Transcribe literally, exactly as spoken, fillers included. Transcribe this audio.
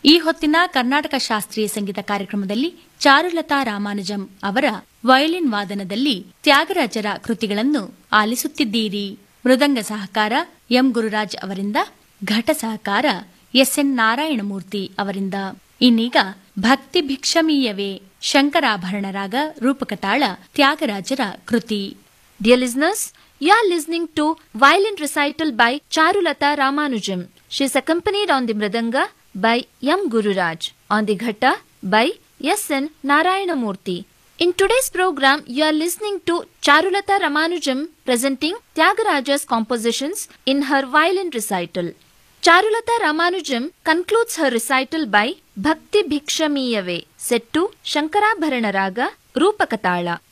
ಈ ಹೊತ್ತಿನ ಕರ್ನಾಟಕ ಶಾಸ್ತ್ರೀಯ ಸಂಗೀತ ಕಾರ್ಯಕ್ರಮದಲ್ಲಿ ಚಾರುಲತಾ ರಾಮಾನುಜಂ ಅವರ ವಯಲಿನ್ ವಾದನದಲ್ಲಿ ತ್ಯಾಗರಾಜರ ಕೃತಿಗಳನ್ನು ಆಲಿಸುತ್ತಿದ್ದೀರಿ. ಮೃದಂಗ ಸಹಕಾರ ಎಂ ಗುರುರಾಜ್ ಅವರಿಂದ, ಘಟ ಸಹಕಾರ ಎಸ್ಎನ್ ನಾರಾಯಣಮೂರ್ತಿ ಅವರಿಂದ. ಇನ್ನೀಗ ಭಕ್ತಿ ಭಿಕ್ಷಮೀಯವೇ ಶಂಕರಾಭರಣ ರಾಗ ರೂಪಕತಾಳ ತ್ಯಾಗರಾಜರ ಕೃತಿ. Dear listeners, you are listening to violin recital by Charulata Ramanujam. She is accompanied on the mridanga by M. Gururaj, on the ghata by S N Narayanamurthy. In today's program, you are listening to Charulata Ramanujam presenting Tyagaraja's compositions in her violin recital. Charulata Ramanujam concludes her recital by Bhakti Bhikshamiyave, set to Shankarabharana Raga Rupakatala.